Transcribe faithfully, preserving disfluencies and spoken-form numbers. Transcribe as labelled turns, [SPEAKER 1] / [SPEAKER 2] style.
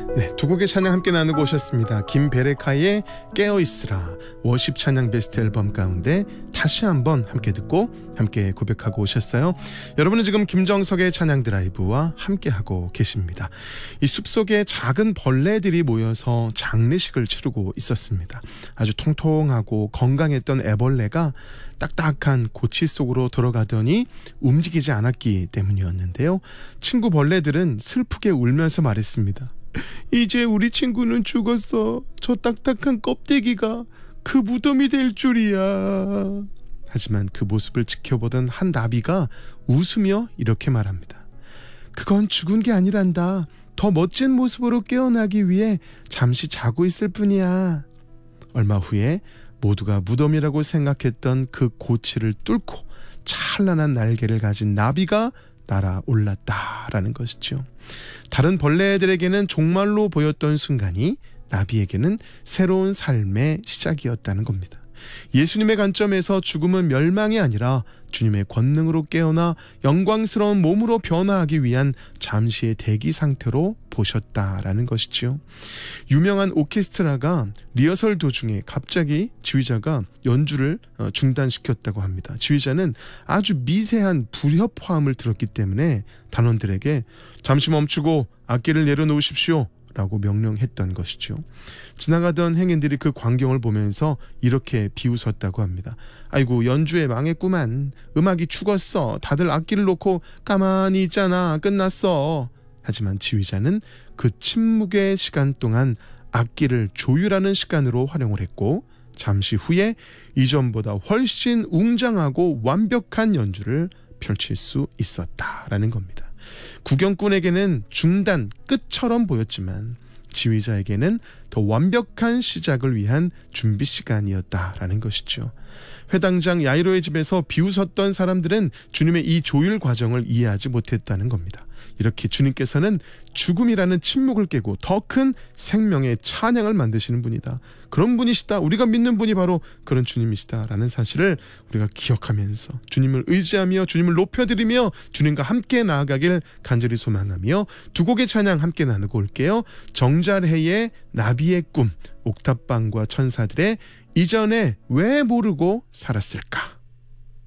[SPEAKER 1] 네, 두 곡의 찬양 함께 나누고 오셨습니다. 김베레카의 깨어있으라, 워십 찬양 베스트 앨범 가운데 다시 한번 함께 듣고 함께 고백하고 오셨어요. 여러분은 지금 김정석의 찬양 드라이브와 함께하고 계십니다. 이 숲속에 작은 벌레들이 모여서 장례식을 치르고 있었습니다. 아주 통통하고 건강했던 애벌레가 딱딱한 고치 속으로 들어가더니 움직이지 않았기 때문이었는데요. 친구 벌레들은 슬프게 울면서 말했습니다. 이제 우리 친구는 죽었어. 저 딱딱한 껍데기가 그 무덤이 될 줄이야. 하지만 그 모습을 지켜보던 한 나비가 웃으며 이렇게 말합니다. 그건 죽은 게 아니란다. 더 멋진 모습으로 깨어나기 위해 잠시 자고 있을 뿐이야. 얼마 후에 모두가 무덤이라고 생각했던 그 고치를 뚫고 찬란한 날개를 가진 나비가 날아올랐다라는 것이죠. 다른 벌레들에게는 종말로 보였던 순간이 나비에게는 새로운 삶의 시작이었다는 겁니다. 예수님의 관점에서 죽음은 멸망이 아니라 주님의 권능으로 깨어나 영광스러운 몸으로 변화하기 위한 잠시의 대기 상태로 보셨다라는 것이지요. 유명한 오케스트라가 리허설 도중에 갑자기 지휘자가 연주를 중단시켰다고 합니다. 지휘자는 아주 미세한 불협화음을 들었기 때문에 단원들에게 잠시 멈추고 악기를 내려놓으십시오 라고 명령했던 것이죠. 지나가던 행인들이 그 광경을 보면서 이렇게 비웃었다고 합니다. 아이고, 연주에 망했구만. 음악이 죽었어. 다들 악기를 놓고 가만히 있잖아. 끝났어. 하지만 지휘자는 그 침묵의 시간 동안 악기를 조율하는 시간으로 활용을 했고, 잠시 후에 이전보다 훨씬 웅장하고 완벽한 연주를 펼칠 수 있었다라는 겁니다. 구경꾼에게는 중단, 끝처럼 보였지만 지휘자에게는 더 완벽한 시작을 위한 준비 시간이었다라는 것이죠. 회당장 야이로의 집에서 비웃었던 사람들은 주님의 이 조율 과정을 이해하지 못했다는 겁니다. 이렇게 주님께서는 죽음이라는 침묵을 깨고 더 큰 생명의 찬양을 만드시는 분이다. 그런 분이시다. 우리가 믿는 분이 바로 그런 주님이시다라는 사실을 우리가 기억하면서 주님을 의지하며 주님을 높여드리며 주님과 함께 나아가길 간절히 소망하며 두 곡의 찬양 함께 나누고 올게요. 정잘해의 나비의 꿈, 옥탑방과 천사들의 이전에 왜 모르고 살았을까.